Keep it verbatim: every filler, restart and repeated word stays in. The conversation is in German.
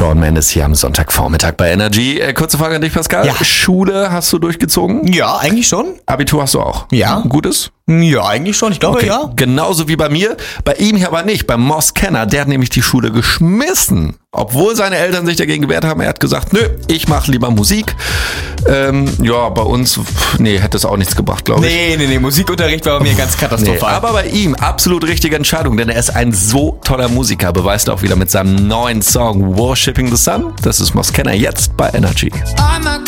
Shawn Mendes hier am Sonntagvormittag bei Energy. Äh, kurze Frage an dich, Pascal. Ja. Schule hast du durchgezogen? Ja, eigentlich schon. Abitur hast du auch? Ja. Ein gutes? Ja, eigentlich schon. Ich glaube, Okay. ja. Genauso wie bei mir. Bei ihm hier aber nicht. Bei Moss Kenner. Der hat nämlich die Schule geschmissen. Obwohl seine Eltern sich dagegen gewehrt haben. Er hat gesagt, nö, ich mache lieber Musik. Ähm, ja, bei uns, pff, nee, hätte es auch nichts gebracht, glaube ich. Nee, nee, nee. Musikunterricht war bei mir ganz Nee, katastrophal. aber bei ihm absolut richtige Entscheidung, denn er ist ein so toller Musiker, beweist auch wieder mit seinem neuen Song Worshipping the Sun. Das ist Moss Kenner jetzt bei Energy.